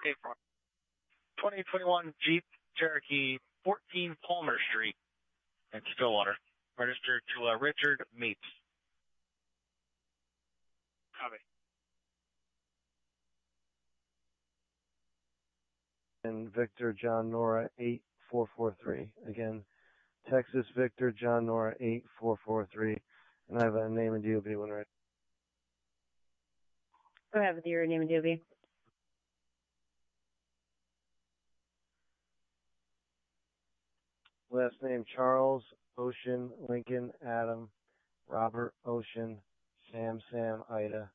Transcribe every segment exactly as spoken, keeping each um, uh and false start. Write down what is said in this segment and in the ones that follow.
Okay, twenty twenty-one Jeep Cherokee, fourteen Palmer Street in Stillwater. Registered to uh, Richard Mapes. Copy. And Victor John Nora eight four four three. Again, Texas Victor John Nora eight four four three. And I have a name and D O B when ready. Go ahead with your name and D O B. Last name Charles, Ocean, Lincoln, Adam, Robert, Ocean, Sam, Sam, Ida.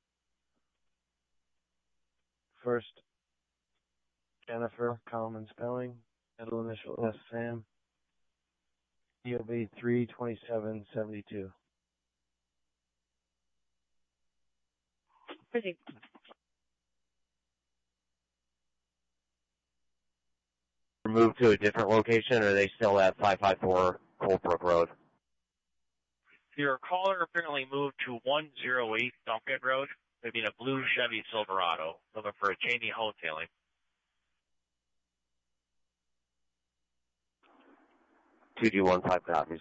First, Jennifer, common spelling, middle initial S, Sam. D O B three twenty-seven seventy-two. Proceed. Moved to a different location, or are they still at five five four Coldbrook Road? Your caller apparently moved to one oh eight Duncan Road. Maybe in a blue Chevy Silverado. Looking for a Cheney wholesaling. two G one five copies.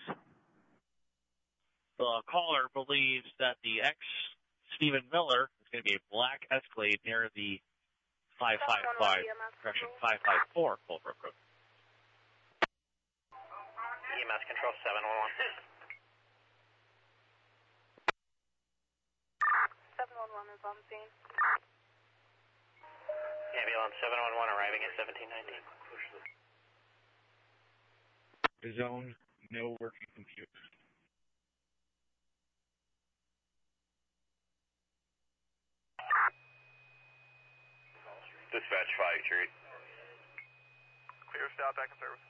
The caller believes that the ex Stephen Miller is going to be a black Escalade near the five five five, correction, five five four Coldbrook Road. E M S control seven one one. seven one one is on scene. Ambulance seven one one arriving at seventeen nineteen. Zone, no working computer. Dispatch five three. Clear stop, back in service.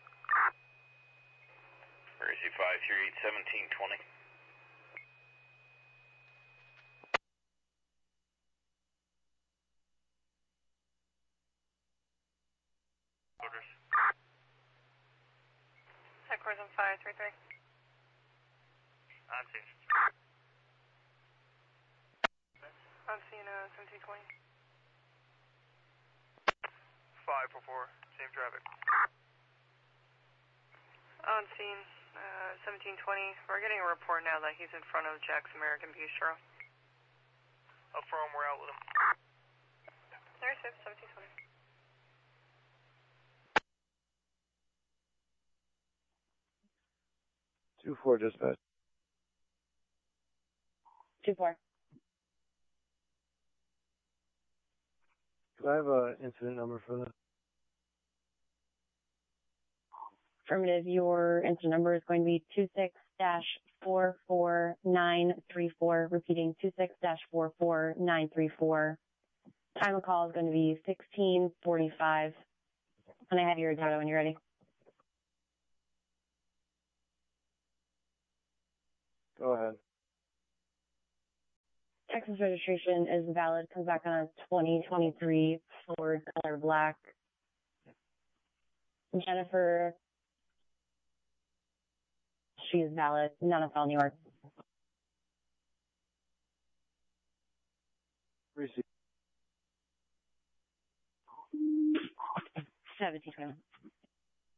Emergency five three eight seventeen twenty. Orders. Headquarters on five three three. On scene. On scene, uh, seventeen twenty. five four four, same traffic. On scene, uh, seventeen twenty. We're getting a report now that he's in front of Jack's American Bistro. Affirm, we're out with him. There's seventeen twenty. two four dispatch. two four. Do I have an incident number for that? Affirmative, your incident number is going to be two six dash four four nine three four, repeating two six dash four four nine three four. Time of call is going to be sixteen forty-five. And I have your data when you're ready. Go ahead. Texas registration is valid. Comes back on a twenty twenty-three Ford color black. Jennifer, she is valid. None of New York. Receive. seventeen twenty-one.